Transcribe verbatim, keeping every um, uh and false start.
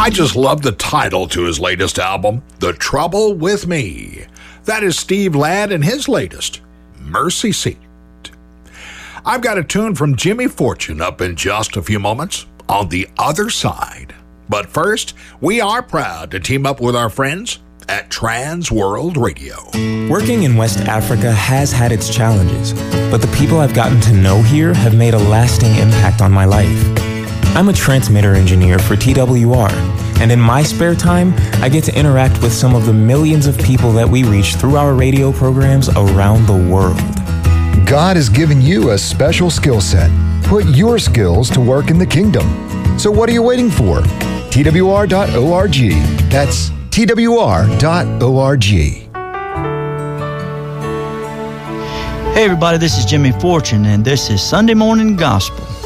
I just love the title to his latest album, The Trouble With Me. That is Steve Ladd and his latest, Mercy Seat. I've got a tune from Jimmy Fortune up in just a few moments on the other side. But first, we are proud to team up with our friends at Trans World Radio. Working in West Africa has had its challenges, but the people I've gotten to know here have made a lasting impact on my life. I'm a transmitter engineer for T W R, and in my spare time, I get to interact with some of the millions of people that we reach through our radio programs around the world. God has given you a special skill set. Put your skills to work in the kingdom. So what are you waiting for? T W R dot org. That's T W R dot org. Hey everybody, this is Jimmy Fortune, and this is Sunday Morning Gospel.